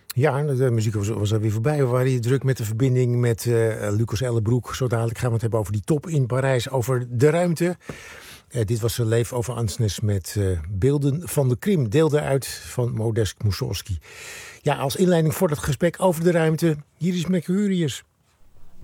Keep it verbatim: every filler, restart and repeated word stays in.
Ja, de muziek was, was er weer voorbij. We waren hier druk met de verbinding met uh, Lucas Ellenbroek. Zo dadelijk gaan we het hebben over die top in Parijs, over de ruimte. Uh, dit was een Leef over Ansnes met uh, beelden van de Krim. Deelde uit van Modest Mussorgsky. Ja, als inleiding voor dat gesprek over de ruimte, hier is Mercurius.